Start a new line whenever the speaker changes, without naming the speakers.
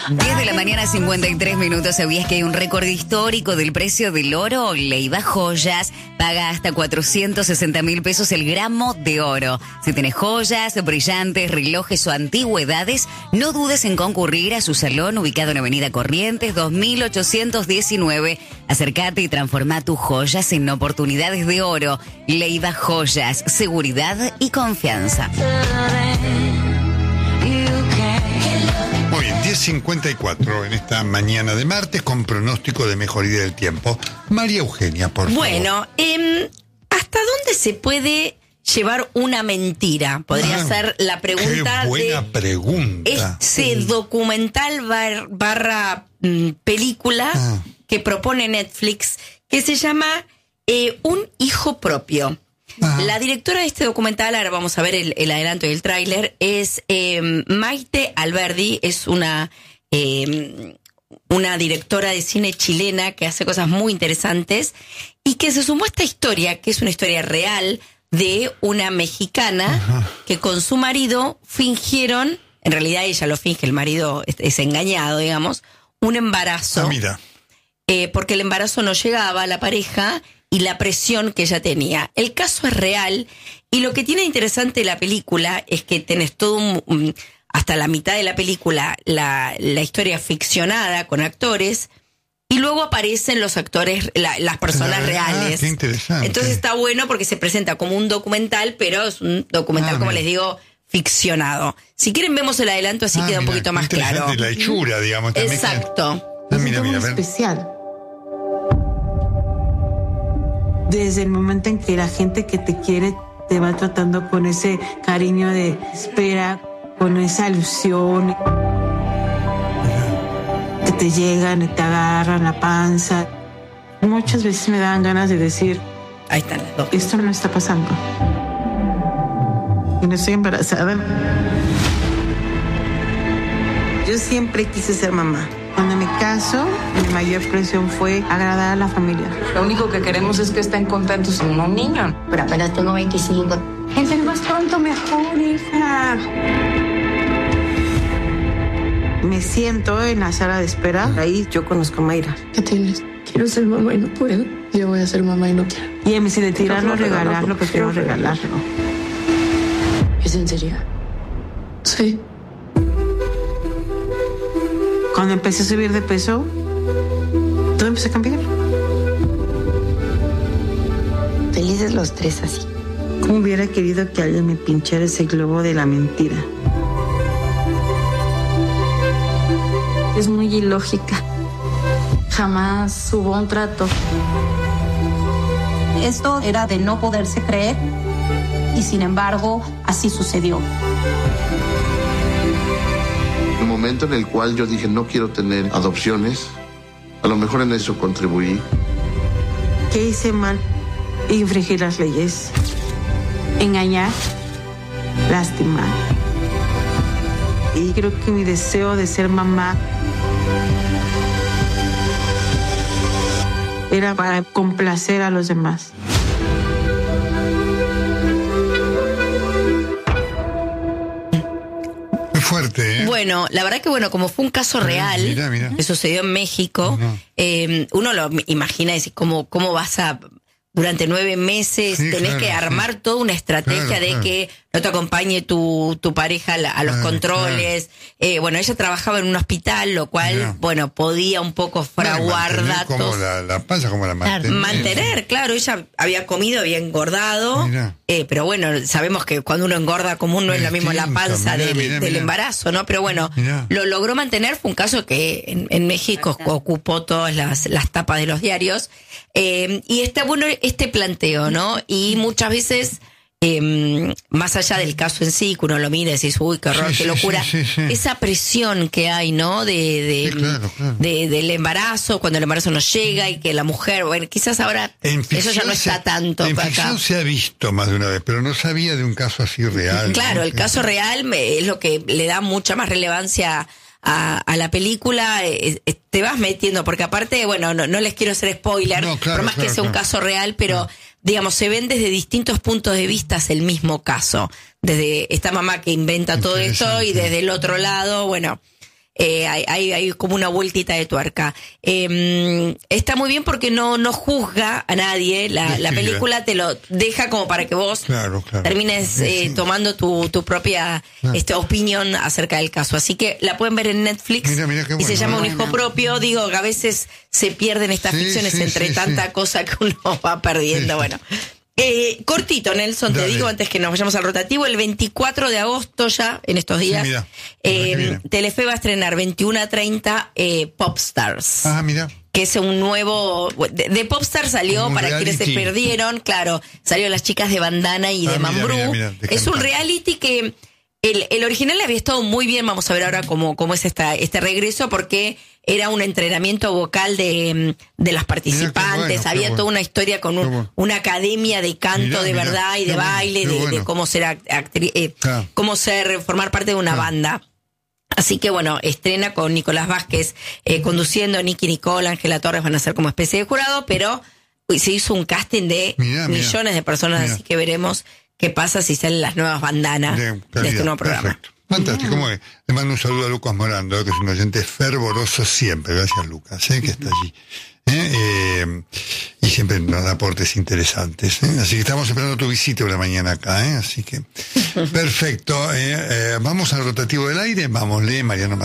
10 de la mañana, 53 minutos. ¿Sabías que hay un récord histórico del precio del oro? Leiva Joyas paga hasta 460.000 pesos el gramo de oro. Si tenés joyas, brillantes, relojes o antigüedades, no dudes en concurrir a su salón ubicado en Avenida Corrientes 2819. Acércate y transforma tus joyas en oportunidades de oro. Leiva Joyas, seguridad y confianza.
Muy bien, 10:54 en esta mañana de martes con pronóstico de mejoría del tiempo. María Eugenia, por favor.
Bueno, ¿hasta dónde se puede llevar una mentira? Podría ser la pregunta.
Qué buena pregunta.
Ese documental barra película que propone Netflix, que se llama Un hijo propio. La directora de este documental, ahora vamos a ver el adelanto y el tráiler, es Maite Alberdi, es una directora de cine chilena que hace cosas muy interesantes y que se sumó a esta historia, que es una historia real de una mexicana que con su marido fingieron, en realidad ella lo finge, el marido es engañado, digamos, un embarazo.
Mira.
Porque el embarazo no llegaba a la pareja y la presión que ella tenía. El caso es real y lo que tiene interesante la película es que tenés todo hasta la mitad de la película la historia ficcionada con actores y luego aparecen los actores, las personas reales.
Qué interesante.
Entonces está bueno porque se presenta como un documental, pero es un documental, como les digo, ficcionado. Si quieren vemos el adelanto, así queda un poquito más claro.
La hechura, digamos. También.
Exacto.
Mira,
especial. Desde el momento en que la gente que te quiere te va tratando con ese cariño de espera, con esa ilusión, que te llegan y te agarran la panza. Muchas veces me dan ganas de decir,
ahí están las dos.
Esto no está pasando. Y no estoy embarazada. Yo siempre quise ser mamá. Cuando me caso, mi mayor presión fue agradar a la familia.
Lo único que queremos es que estén contentos con un niño.
Pero apenas tengo 25.
Entre más pronto mejor, hija. Me siento en la sala de espera. Ahí yo conozco a Mayra.
¿Qué tienes? Quiero ser mamá y no puedo. Yo voy a ser mamá y no quiero.
Y ella me dice, de tirarlo, regalarlo, prefiero regalarlo.
¿Es en serio? Sí.
Cuando empecé a subir de peso, todo empezó a cambiar.
Felices los tres así.
¿Cómo hubiera querido que alguien me pinchara ese globo de la mentira?
Es muy ilógica. Jamás hubo un trato.
Esto era de no poderse creer y sin embargo así sucedió.
El momento en el cual yo dije no quiero tener adopciones, a lo mejor en eso contribuí.
¿Qué hice mal? Infringir las leyes, engañar, lastimar. Y creo que mi deseo de ser mamá era para complacer a los demás.
Fuerte, ¿eh?
Bueno, la verdad que como fue un caso real que sucedió en México, uno lo imagina y dice, ¿cómo vas a durante 9 meses tenés que armar toda una estrategia de que no te acompañe tu pareja a los controles? Ella trabajaba en un hospital, lo cual, podía un poco fraguar datos.
Como la panza, como la
mantener, claro, ella había comido, había engordado, pero sabemos que cuando uno engorda común no es lo mismo la panza del embarazo, ¿no? Pero lo logró mantener, fue un caso que en México ocupó todas las tapas de los diarios, y está bueno este planteo, ¿no? Y muchas veces, más allá del caso en sí, que uno lo mira y decís, uy, qué horror, qué locura, esa presión que hay, ¿no? Del embarazo, cuando el embarazo no llega y que la mujer, quizás ahora eso ya no está tanto
en
para
ficción
acá.
Se ha visto más de una vez, pero no sabía de un caso así real.
Claro, el caso real es lo que le da mucha más relevancia a la película. Te vas metiendo, porque aparte, no les quiero hacer spoiler, por más que sea un caso real, pero digamos, se ven desde distintos puntos de vista el mismo caso. Desde esta mamá que inventa todo esto y desde el otro lado, hay como una vueltita de tuerca. Está muy bien porque no juzga a nadie. La película te lo deja como para que vos termines tomando tu propia opinión acerca del caso. Así que la pueden ver en Netflix.
Mira qué
y se llama Un hijo propio. Digo que a veces se pierden estas ficciones entre tanta cosa que uno va perdiendo. Bueno. Cortito, Nelson, te digo antes que nos vayamos al rotativo, el 24 de agosto ya, en estos días, Telefe va a estrenar 21:30 Popstars.
Mira.
Que es un nuevo... De Popstars salió, para quienes se perdieron, claro, salió Las Chicas de Bandana y de Mambrú. Es un reality que el original había estado muy bien. Vamos a ver ahora cómo es este regreso, porque era un entrenamiento vocal de las participantes. Había toda una historia con una academia de canto de verdad y de baile, de cómo ser cómo formar parte de una banda. Así que bueno, estrena con Nicolás Vázquez conduciendo, Nicky Nicole, Ángela Torres van a ser como especie de jurado, pero se hizo un casting de millones de personas, así que veremos qué pasa si salen las nuevas bandanas de este nuevo programa.
Perfecto. Fantástico. Le mando un saludo a Lucas Morando, que es un oyente fervoroso siempre. Gracias, Lucas, que está allí. Y siempre nos da aportes interesantes. Así que estamos esperando tu visita una mañana acá. Así que, perfecto. Vamos al rotativo del aire. Vámosle, Mariano.